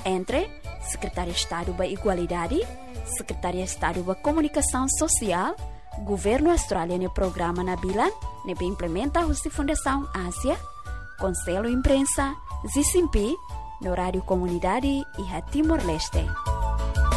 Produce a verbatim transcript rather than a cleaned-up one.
entre Secretaria de Estado da Igualdade, Secretaria de Estado da Comunicação Social, Governo australiano Programa Nabilan, nebe implementa a Fundação Ásia, Conselho Imprensa, Zicimpi, no Rádio Comunidade e a Timor-Leste.